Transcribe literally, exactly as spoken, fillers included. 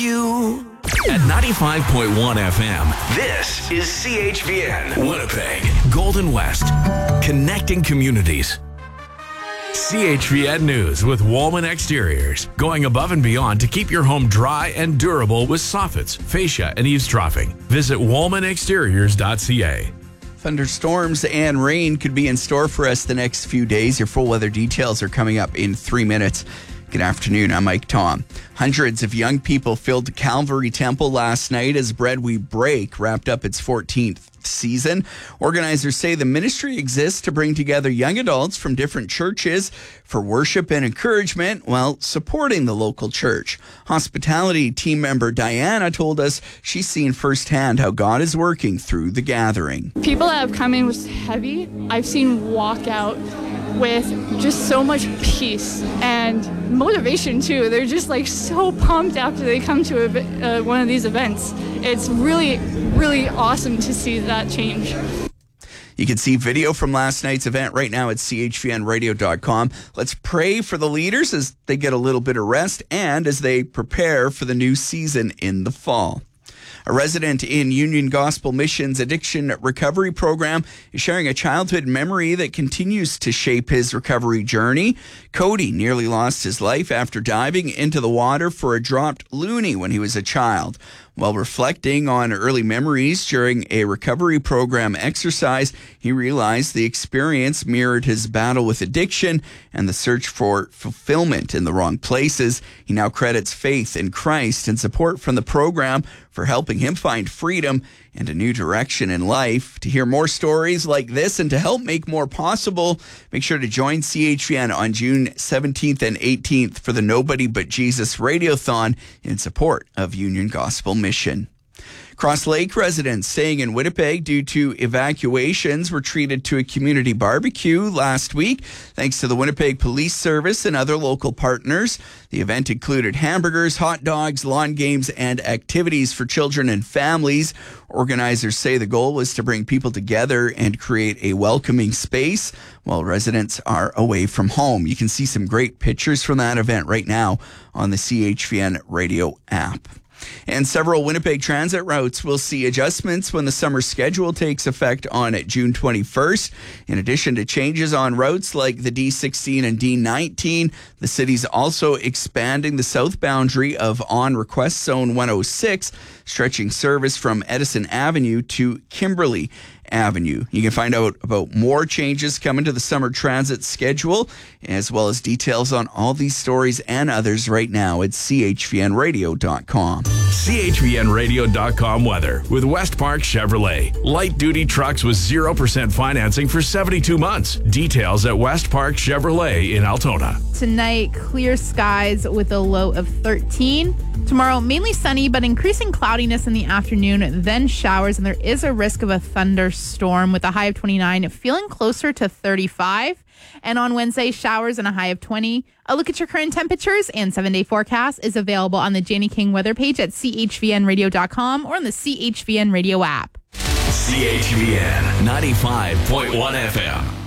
You. At ninety-five point one F M, this is C H V N, Winnipeg, Golden West, connecting communities. C H V N News with Woolman Exteriors, going above and beyond to keep your home dry and durable with soffits, fascia, and eavesdropping. Visit woolman exteriors dot c a. Thunderstorms and rain could be in store for us the next few days. Your full weather details are coming up in three minutes. Good afternoon, I'm Mike Tom. Hundreds of young people filled Calvary Temple last night as Bread We Break wrapped up its fourteenth season. Organizers say the ministry exists to bring together young adults from different churches for worship and encouragement while supporting the local church. Hospitality team member Diana told us she's seen firsthand how God is working through the gathering. People that have come in was heavy. I've seen walk out with just so much peace and motivation too. They're just like so pumped after they come to a, uh, one of these events. It's really, really awesome to see that change. You can see video from last night's event right now at c h v n radio dot com. Let's pray for the leaders as they get a little bit of rest and as they prepare for the new season in the fall. A resident in Union Gospel Mission's addiction recovery program is sharing a childhood memory that continues to shape his recovery journey. Cody nearly lost his life after diving into the water for a dropped loonie when he was a child. While reflecting on early memories during a recovery program exercise, he realized the experience mirrored his battle with addiction and the search for fulfillment in the wrong places. He now credits faith in Christ and support from the program for helping him find freedom and a new direction in life. To hear more stories like this and to help make more possible, make sure to join C H V N on June seventeenth and eighteenth for the Nobody But Jesus Radiothon in support of Union Gospel Mission. Cross Lake residents staying in Winnipeg due to evacuations were treated to a community barbecue last week, thanks to the Winnipeg Police Service and other local partners. The event included hamburgers, hot dogs, lawn games, and activities for children and families. Organizers say the goal was to bring people together and create a welcoming space while residents are away from home. You can see some great pictures from that event right now on the C H V N radio app. And several Winnipeg transit routes will see adjustments when the summer schedule takes effect on June twenty-first. In addition to changes on routes like the D sixteen and D nineteen, the city's also expanding the south boundary of On Request Zone one oh six, stretching service from Edison Avenue to Kimberley Avenue. You can find out about more changes coming to the summer transit schedule, as well as details on all these stories and others right now at c h v n radio dot com. c h v n radio dot com weather with West Park Chevrolet. Light duty trucks with zero percent financing for seventy-two months. Details at West Park Chevrolet in Altona. Tonight, clear skies with a low of thirteen. Tomorrow, mainly sunny, but increasing cloudiness in the afternoon, then showers, and there is a risk of a thunderstorm with a high of twenty-nine, feeling closer to thirty-five. And on Wednesday, showers and a high of twenty. A look at your current temperatures and seven-day forecast is available on the Janie King weather page at c h v n radio dot com or on the C H V N radio app. C H V N ninety-five point one F M.